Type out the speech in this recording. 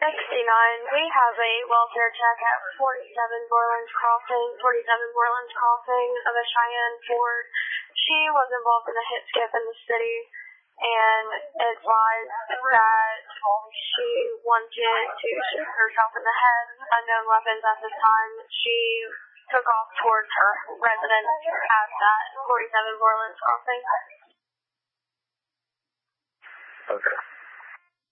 We have a welfare check at 47 Borland Crossing of a Cheyenne Ford. She was involved in a hit skip in the city and advised that she wanted to shoot herself in the head. Unknown weapons at the time. She took off towards her residence at that 47 Borland Crossing. Okay.